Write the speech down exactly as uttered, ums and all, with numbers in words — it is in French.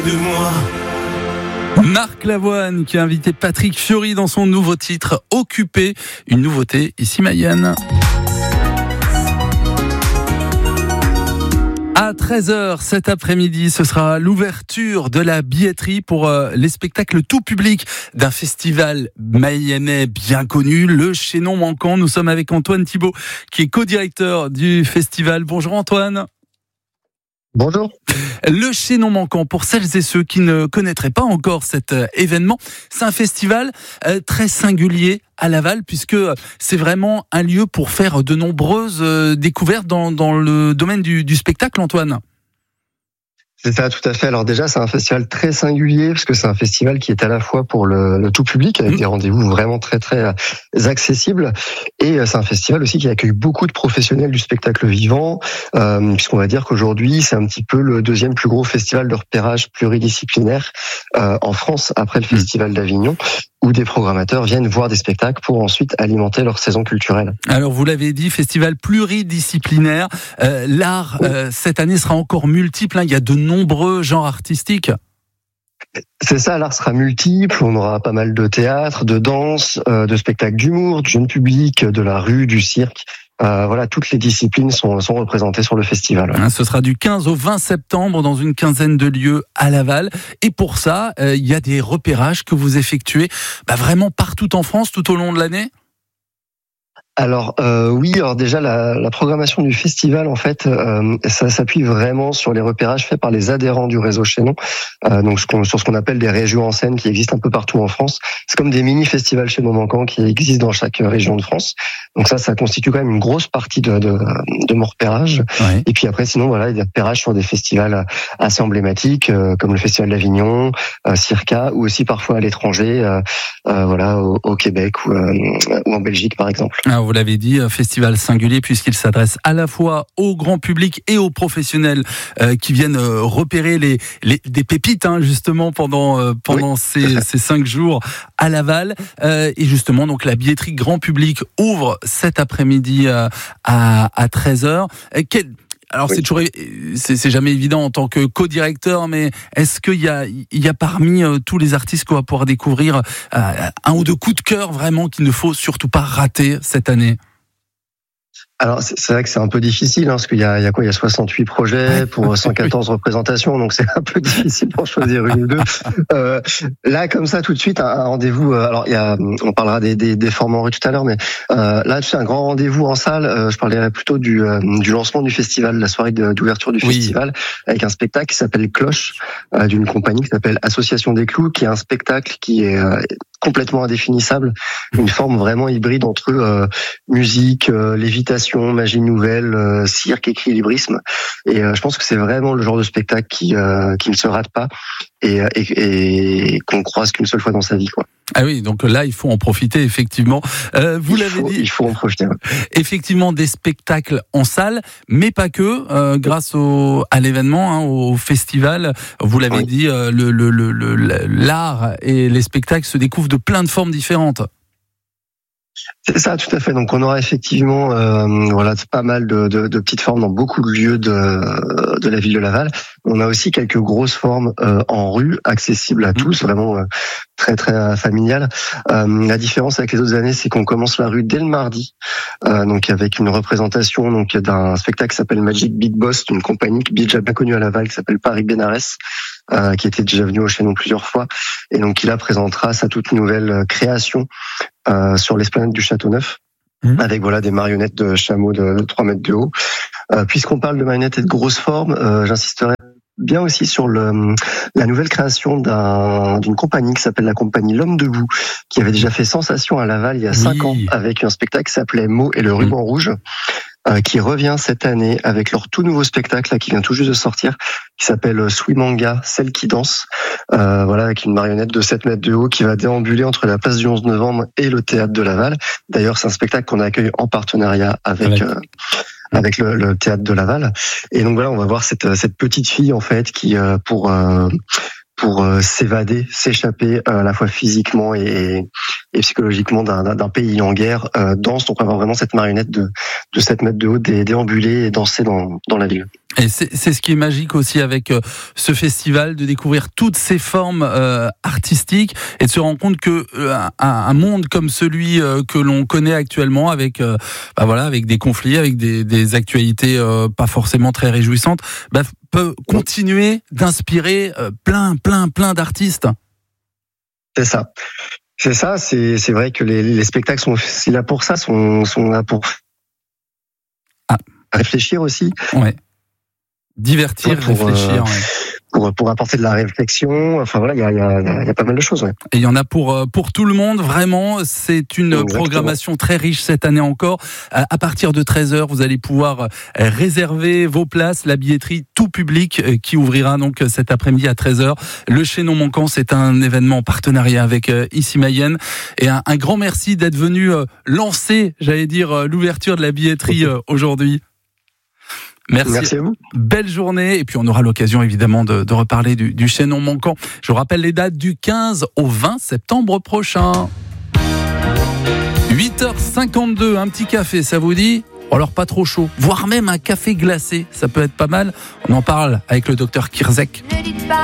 de moi. Marc Lavoine qui a invité Patrick Fiori dans son nouveau titre Occupé, une nouveauté ici Mayenne. À treize heures cet après-midi, ce sera l'ouverture de la billetterie pour euh, les spectacles tout public d'un festival mayennais bien connu, le Chaînon Manquant. Nous sommes avec Antoine Thibault qui est co-directeur du festival. Bonjour Antoine. Bonjour. Le Chaînon Manquant, pour celles et ceux qui ne connaîtraient pas encore cet événement, c'est un festival très singulier à Laval, puisque c'est vraiment un lieu pour faire de nombreuses découvertes dans, dans le domaine du, du spectacle, Antoine. C'est ça, tout à fait. Alors déjà, c'est un festival très singulier parce que c'est un festival qui est à la fois pour le, le tout public avec mmh. des rendez-vous vraiment très très accessibles, et c'est un festival aussi qui accueille beaucoup de professionnels du spectacle vivant, euh, puisqu'on va dire qu'aujourd'hui c'est un petit peu le deuxième plus gros festival de repérage pluridisciplinaire euh, en France après le mmh. Festival d'Avignon, où des programmateurs viennent voir des spectacles pour ensuite alimenter leur saison culturelle. Alors vous l'avez dit, festival pluridisciplinaire. Euh, l'art, oui. euh, cette année, sera encore multiple. Hein. Il y a de nombreux genres artistiques. C'est ça, l'art sera multiple. On aura pas mal de théâtre, de danse, euh, de spectacles d'humour, du jeune public, de la rue, du cirque. Euh, voilà, toutes les disciplines sont, sont représentées sur le festival. Hein, ce sera du quinze au vingt septembre dans une quinzaine de lieux à Laval. Et pour ça, il euh, y a des repérages que vous effectuez bah, vraiment partout en France, tout au long de l'année. Alors euh, oui, alors déjà la, la programmation du festival en fait, euh, ça s'appuie vraiment sur les repérages faits par les adhérents du réseau Chaînon, euh, donc sur ce qu'on appelle des régions en scène qui existent un peu partout en France. C'est comme des mini-festivals Chaînon Manquant qui existent dans chaque région de France. Donc ça, ça constitue quand même une grosse partie de, de, de mon repérage. Ouais. Et puis après, sinon voilà, il y a des repérages sur des festivals assez emblématiques euh, comme le Festival d'Avignon, euh, Circa, ou aussi parfois à l'étranger, euh, euh, voilà, au, au Québec ou, euh, ou en Belgique par exemple. Ah, vous l'avez dit, festival singulier puisqu'il s'adresse à la fois au grand public et aux professionnels euh, qui viennent euh, repérer les, les des pépites hein, justement pendant euh, pendant oui. ces, ces cinq jours à Laval. Euh, et justement, donc la billetterie grand public ouvre cet après-midi euh, à à treize heures. Euh, quel, Alors oui. c'est toujours, c'est, c'est jamais évident en tant que co-directeur, mais est-ce qu'il y a, il y a parmi euh, tous les artistes qu'on va pouvoir découvrir euh, un ou deux coups de cœur vraiment qu'il ne faut surtout pas rater cette année? Alors c'est, c'est vrai que c'est un peu difficile hein, parce qu'il y a, il y a quoi, il y a soixante-huit projets pour cent quatorze représentations, donc c'est un peu difficile pour choisir une ou deux. Euh, là comme ça tout de suite un, un rendez-vous. Euh, alors il y a, on parlera des, des, des formats en rue tout à l'heure, mais euh, là c'est un grand rendez-vous en salle. Euh, je parlerai plutôt du, euh, du lancement du festival, la soirée de, d'ouverture du oui. festival, avec un spectacle qui s'appelle Cloche euh, d'une compagnie qui s'appelle Association des Clous, qui est un spectacle qui est euh, complètement indéfinissable, une forme vraiment hybride entre euh, musique, euh, lévitation, magie nouvelle, euh, cirque, équilibrisme. Et euh, je pense que c'est vraiment le genre de spectacle qui euh, qui ne se rate pas et, et, et qu'on croise qu'une seule fois dans sa vie, quoi. Ah oui, donc là, il faut en profiter, effectivement. Euh, vous il l'avez faut, dit. Il faut en profiter. Ouais. Effectivement, des spectacles en salle, mais pas que. Euh, grâce au, à l'événement, hein, au festival, vous l'avez oui. dit, euh, le, le, le, le, l'art et les spectacles se découvrent de plein de formes différentes. C'est ça, tout à fait. Donc, on aura effectivement, euh, voilà, pas mal de, de, de petites formes dans beaucoup de lieux de, de la ville de Laval. On a aussi quelques grosses formes euh, en rue, accessibles à tous, vraiment euh, très très familiales. Euh, la différence avec les autres années, c'est qu'on commence la rue dès le mardi, euh, donc avec une représentation donc d'un spectacle qui s'appelle Magic Big Boss, d'une compagnie qui est déjà bien connue à Laval, qui s'appelle Paris Benares. Euh, qui était déjà venu au Chaînon plusieurs fois, et donc qui là présentera sa toute nouvelle création euh, sur l'esplanade du Château-Neuf, mmh. avec voilà des marionnettes de chameaux de, de trois mètres de haut. Euh, puisqu'on parle de marionnettes et de grosses formes, euh, j'insisterai bien aussi sur le, la nouvelle création d'un, d'une compagnie qui s'appelle la compagnie L'Homme Debout, qui avait déjà fait sensation à Laval il y a cinq oui. ans avec un spectacle qui s'appelait Mo et le ruban mmh. rouge. Euh, qui revient cette année avec leur tout nouveau spectacle là, qui vient tout juste de sortir, qui s'appelle Swimanga, celle qui danse, euh, voilà, avec une marionnette de sept mètres de haut qui va déambuler entre la place du onze novembre et le théâtre de Laval. D'ailleurs, c'est un spectacle qu'on accueille en partenariat avec... avec... Euh, avec le, le théâtre de Laval. Et donc voilà, on va voir cette, cette petite fille en fait qui euh, pour euh, pour euh, s'évader, s'échapper euh, à la fois physiquement et et psychologiquement d'un, d'un pays en guerre euh, danse. Donc on va avoir vraiment cette marionnette de, de sept mètres de haut, dé, déambuler et danser dans, dans la ville. Et c'est, c'est ce qui est magique aussi avec euh, ce festival, de découvrir toutes ces formes euh, artistiques et de se rendre compte que euh, un, un monde comme celui euh, que l'on connaît actuellement, avec euh, bah voilà, avec des conflits, avec des, des actualités euh, pas forcément très réjouissantes, bah, peut continuer d'inspirer euh, plein, plein, plein d'artistes. C'est ça. C'est ça. C'est, c'est vrai que les, les spectacles sont là pour ça, sont, sont là pour ah. réfléchir aussi. Ouais. Divertir, pour, réfléchir. Euh, ouais. Pour, pour apporter de la réflexion. Enfin voilà, il y a, y, a, y a pas mal de choses. Ouais. Et il y en a pour, pour tout le monde, vraiment. C'est une Exactement. programmation très riche cette année encore. À partir de treize heures, vous allez pouvoir réserver vos places. La billetterie tout public qui ouvrira donc cet après-midi à treize heures. Le Chaînon Manquant, c'est un événement en partenariat avec Ici Mayenne. Et un, un grand merci d'être venu lancer, j'allais dire, l'ouverture de la billetterie aujourd'hui. Merci. Merci à vous. Belle journée. Et puis on aura l'occasion évidemment de, de reparler du, du Chaînon Manquant. Je vous rappelle les dates du quinze au vingt septembre prochain. huit heures cinquante-deux, un petit café, ça vous dit ? Alors pas trop chaud, voire même un café glacé, ça peut être pas mal. On en parle avec le docteur Kirzek.